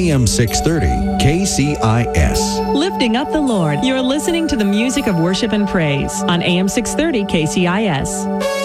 AM 630 KCIS. Lifting up the Lord. You're listening to the music of worship and praise on AM 630 KCIS.